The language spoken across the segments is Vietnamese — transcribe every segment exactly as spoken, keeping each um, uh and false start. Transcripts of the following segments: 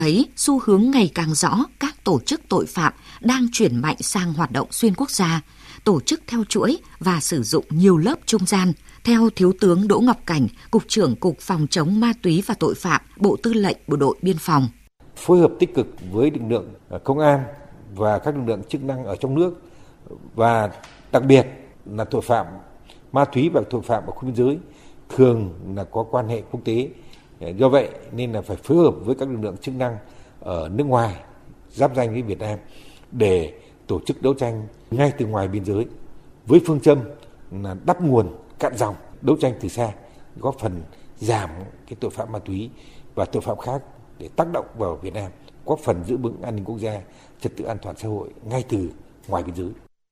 thấy xu hướng ngày càng rõ các tổ chức tội phạm đang chuyển mạnh sang hoạt động xuyên quốc gia, tổ chức theo chuỗi và sử dụng nhiều lớp trung gian. Theo Thiếu tướng Đỗ Ngọc Cảnh, Cục trưởng Cục Phòng chống ma túy và tội phạm, Bộ Tư lệnh Bộ đội Biên phòng. Phối hợp tích cực với lực lượng công an và các lực lượng chức năng ở trong nước, và đặc biệt là tội phạm ma túy và tội phạm ở khu biên giới thường là có quan hệ quốc tế. Do vậy nên là phải phối hợp với các lực lượng chức năng ở nước ngoài giáp ranh với Việt Nam để tổ chức đấu tranh ngay từ ngoài biên giới với phương châm là đắp nguồn cạn dòng, đấu tranh từ xa, góp phần giảm cái tội phạm ma túy và tội phạm khác để tác động vào Việt Nam, góp phần giữ vững an ninh quốc gia, trật tự an toàn xã hội ngay từ ngoài biên giới.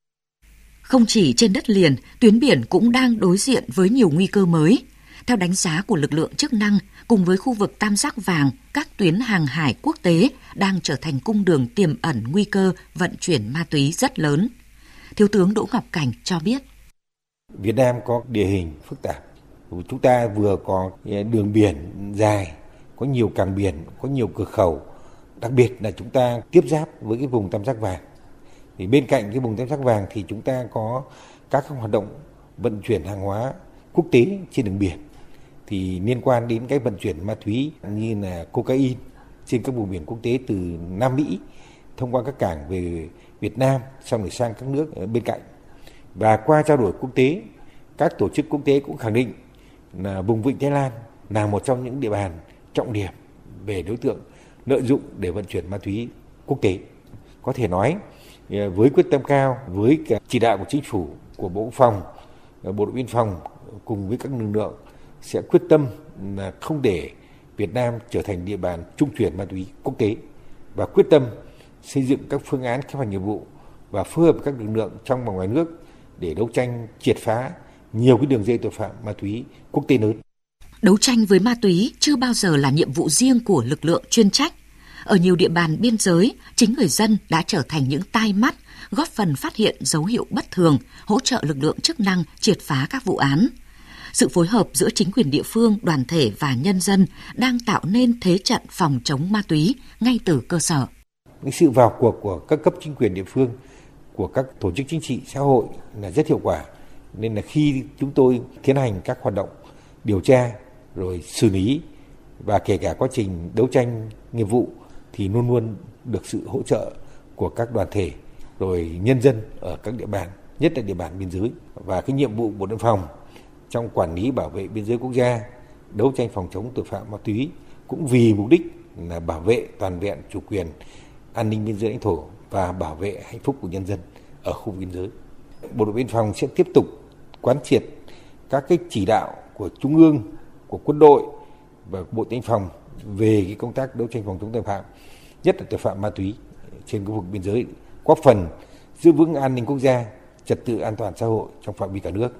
Không chỉ trên đất liền, tuyến biển cũng đang đối diện với nhiều nguy cơ mới. Theo đánh giá của lực lượng chức năng, cùng với khu vực tam giác vàng, các tuyến hàng hải quốc tế đang trở thành cung đường tiềm ẩn nguy cơ vận chuyển ma túy rất lớn. Thiếu tướng Đỗ Ngọc Cảnh cho biết. Việt Nam có địa hình phức tạp. Chúng ta vừa có đường biển dài, có nhiều cảng biển, có nhiều cửa khẩu. Đặc biệt là chúng ta tiếp giáp với cái vùng tam giác vàng. Thì bên cạnh cái vùng tam giác vàng thì chúng ta có các hoạt động vận chuyển hàng hóa quốc tế trên đường biển. Thì liên quan đến cái vận chuyển ma túy như là cocaine trên các vùng biển quốc tế từ Nam Mỹ thông qua các cảng về Việt Nam xong rồi sang các nước bên cạnh. Và qua trao đổi quốc tế, các tổ chức quốc tế cũng khẳng định là vùng Vịnh Thái Lan là một trong những địa bàn trọng điểm về đối tượng lợi dụng để vận chuyển ma túy quốc tế. Có thể nói với quyết tâm cao, với chỉ đạo của Chính phủ, của Bộ Quốc phòng, Bộ đội Biên phòng cùng với các lực lượng sẽ quyết tâm là không để Việt Nam trở thành địa bàn trung chuyển ma túy quốc tế, và quyết tâm xây dựng các phương án kế hoạch nghiệp vụ và phối hợp các lực lượng trong và ngoài nước để đấu tranh triệt phá nhiều cái đường dây tội phạm ma túy quốc tế lớn. Đấu tranh với ma túy chưa bao giờ là nhiệm vụ riêng của lực lượng chuyên trách. Ở nhiều địa bàn biên giới, chính người dân đã trở thành những tai mắt, góp phần phát hiện dấu hiệu bất thường, hỗ trợ lực lượng chức năng triệt phá các vụ án. Sự phối hợp giữa chính quyền địa phương, đoàn thể và nhân dân đang tạo nên thế trận phòng chống ma túy ngay từ cơ sở. Cái sự vào cuộc của các cấp chính quyền địa phương, của các tổ chức chính trị xã hội là rất hiệu quả. Nên là khi chúng tôi tiến hành các hoạt động điều tra rồi xử lý và kể cả quá trình đấu tranh nghiệp vụ thì luôn luôn được sự hỗ trợ của các đoàn thể rồi nhân dân ở các địa bàn, nhất là địa bàn biên giới. Và cái nhiệm vụ Bộ Đội Biên phòng trong quản lý bảo vệ biên giới quốc gia, đấu tranh phòng chống tội phạm ma túy cũng vì mục đích là bảo vệ toàn vẹn chủ quyền, an ninh biên giới lãnh thổ và bảo vệ hạnh phúc của nhân dân ở khu biên giới. Bộ Đội Biên phòng sẽ tiếp tục quán triệt các cái chỉ đạo của Trung ương, của quân đội và Bộ Biên phòng về cái công tác đấu tranh phòng chống tội phạm, nhất là tội phạm ma túy trên khu vực biên giới, góp phần giữ vững an ninh quốc gia, trật tự an toàn xã hội trong phạm vi cả nước.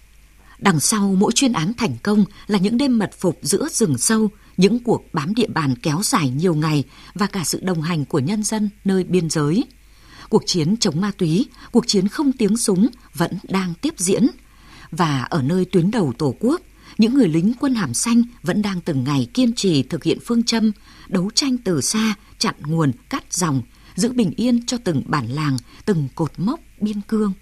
Đằng sau mỗi chuyên án thành công là những đêm mật phục giữa rừng sâu, những cuộc bám địa bàn kéo dài nhiều ngày và cả sự đồng hành của nhân dân nơi biên giới. Cuộc chiến chống ma túy, cuộc chiến không tiếng súng vẫn đang tiếp diễn. Và ở nơi tuyến đầu Tổ quốc, những người lính quân hàm xanh vẫn đang từng ngày kiên trì thực hiện phương châm đấu tranh từ xa, chặn nguồn, cắt dòng, giữ bình yên cho từng bản làng, từng cột mốc biên cương.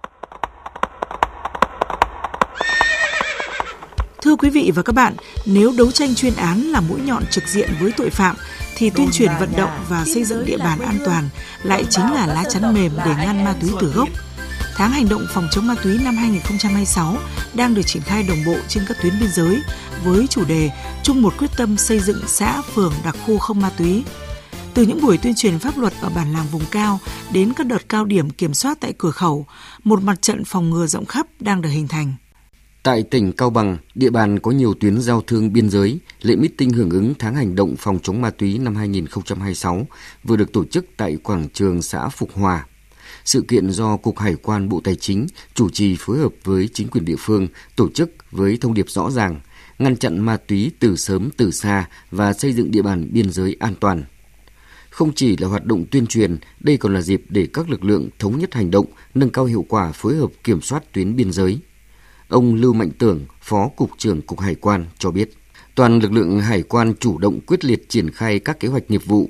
Thưa quý vị và các bạn, nếu đấu tranh chuyên án là mũi nhọn trực diện với tội phạm, thì tuyên truyền vận động và xây dựng địa bàn an toàn lại chính là lá chắn mềm để ngăn ma túy từ gốc. Tháng hành động phòng chống ma túy năm hai không hai sáu đang được triển khai đồng bộ trên các tuyến biên giới với chủ đề chung một quyết tâm xây dựng xã, phường, đặc khu không ma túy. Từ những buổi tuyên truyền pháp luật ở bản làng vùng cao đến các đợt cao điểm kiểm soát tại cửa khẩu, một mặt trận phòng ngừa rộng khắp đang được hình thành. Tại tỉnh Cao Bằng, địa bàn có nhiều tuyến giao thương biên giới, lễ meeting hưởng ứng tháng hành động phòng chống ma túy năm hai không hai sáu vừa được tổ chức tại quảng trường xã Phục Hòa. Sự kiện do Cục Hải quan Bộ Tài chính chủ trì phối hợp với chính quyền địa phương tổ chức với thông điệp rõ ràng, ngăn chặn ma túy từ sớm từ xa và xây dựng địa bàn biên giới an toàn. Không chỉ là hoạt động tuyên truyền, đây còn là dịp để các lực lượng thống nhất hành động, nâng cao hiệu quả phối hợp kiểm soát tuyến biên giới. Ông Lưu Mạnh Tưởng, Phó Cục trưởng Cục Hải quan cho biết. Toàn lực lượng hải quan chủ động quyết liệt triển khai các kế hoạch nghiệp vụ